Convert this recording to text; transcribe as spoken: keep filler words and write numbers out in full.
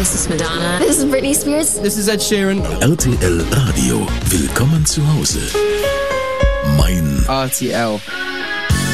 this is Madonna. This is Britney Spears. This is Ed Sheeran. R T L Radio. Willkommen zu Hause. Mein R T L.